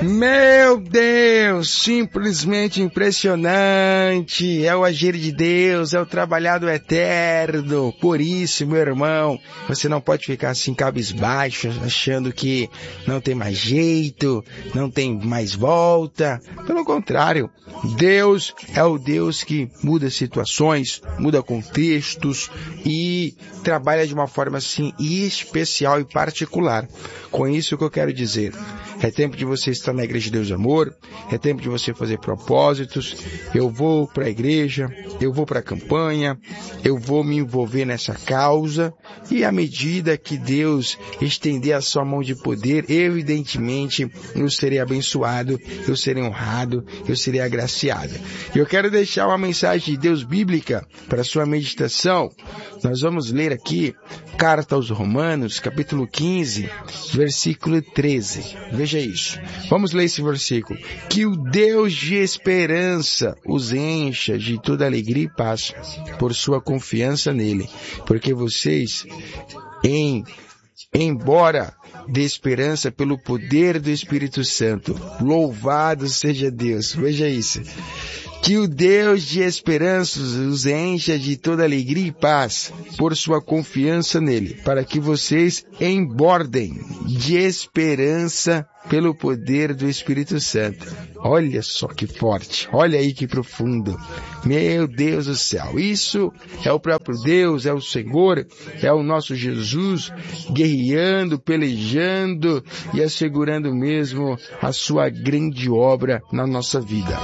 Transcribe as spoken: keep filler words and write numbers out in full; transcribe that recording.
Meu Deus, simplesmente impressionante. É o agir de Deus, é o trabalhar do eterno. Por isso, meu irmão, você não pode ficar assim cabisbaixo, achando que não tem mais jeito, não tem mais volta. Pelo contrário, Deus é o Deus que muda situações, muda contextos e trabalha de uma forma assim especial e particular. Com isso, o que eu quero dizer? É tempo de você estar na Igreja de Deus Amor, é tempo de você fazer propósitos. Eu vou para a igreja, eu vou para a campanha, eu vou me envolver nessa causa, e à medida que Deus estender a sua mão de poder, evidentemente eu serei abençoado, eu serei honrado, eu serei agraciado. Eu quero deixar uma mensagem de Deus bíblica para a sua meditação. Nós vamos ler aqui Carta aos Romanos, capítulo quinze, versículo treze. Veja isso. Vamos ler esse versículo. Que o Deus de esperança os encha de toda alegria e paz por sua confiança nele. Porque vocês, em, embora de esperança pelo poder do Espírito Santo, louvado seja Deus. Veja isso. Que o Deus de esperança os encha de toda alegria e paz por sua confiança nele, para que vocês embordem de esperança pelo poder do Espírito Santo. Olha só que forte, olha aí que profundo. Meu Deus do céu, isso é o próprio Deus, é o Senhor, é o nosso Jesus guerreando, pelejando e assegurando mesmo a sua grande obra na nossa vida.